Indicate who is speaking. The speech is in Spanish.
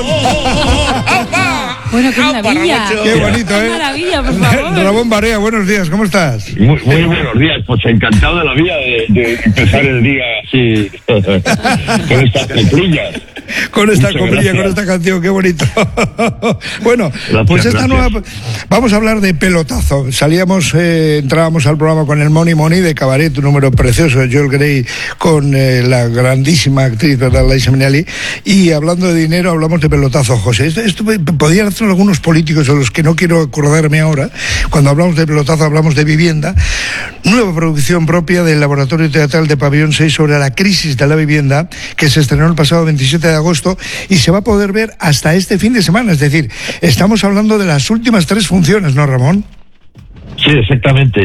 Speaker 1: Bueno, qué maravilla.
Speaker 2: Qué bonito,
Speaker 1: Qué maravilla, por favor.
Speaker 2: Ramón Barea, buenos días, ¿cómo estás?
Speaker 3: Muy buenos días, pues encantado de la vida de empezar el día así, con estas coplillas.
Speaker 2: Con esta
Speaker 3: Muchas
Speaker 2: coplilla,
Speaker 3: gracias.
Speaker 2: con esta canción, qué bonito. Bueno,
Speaker 3: Gracias,
Speaker 2: pues esta
Speaker 3: gracias.
Speaker 2: nueva... Vamos a hablar de pelotazo. Entrábamos al programa con el Money Money de Cabaret, un número precioso de Joel Grey con la grandísima actriz, ¿verdad?, Liza Minnelli. Y hablando de dinero, hablamos de pelotazo, José. Esto podían hacer algunos políticos a los que no quiero acordarme ahora. Cuando hablamos de pelotazo, hablamos de vivienda. Nueva producción propia del Laboratorio Teatral de Pabellón 6 sobre la crisis de la vivienda, que se estrenó el pasado 27 de agosto y se va a poder ver hasta este fin de semana. Es decir, estamos hablando de las últimas 3 funciones, ¿no, Ramón?
Speaker 3: Sí, exactamente.